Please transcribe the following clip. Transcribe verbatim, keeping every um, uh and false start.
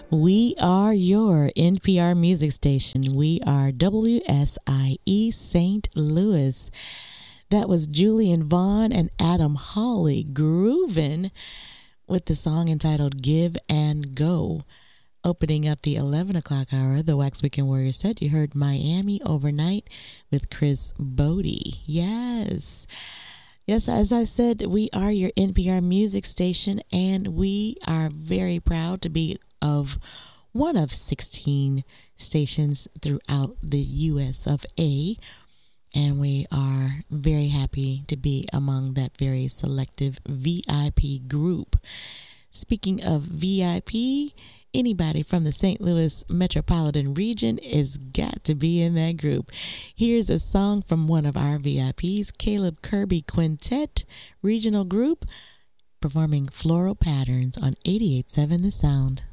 We are your N P R music station. We are W S I E Saint Louis. That was Julian Vaughn and Adam Hawley grooving with the song entitled Give and Go. Opening up the eleven o'clock hour, the Wax Weekend Warrior set, you heard Miami Overnight with Chris Bodie. Yes. Yes, as I said, we are your N P R music station, and we are very proud to be of one of sixteen stations throughout the U S of A. And we are very happy to be among that very selective V I P group. Speaking of V I P, anybody from the Saint Louis metropolitan region is got to be in that group. Here's a song from one of our V I Ps, Caleb Kirby Quintet Regional Group, performing Floral Patterns on eighty-eight point seven The Sound.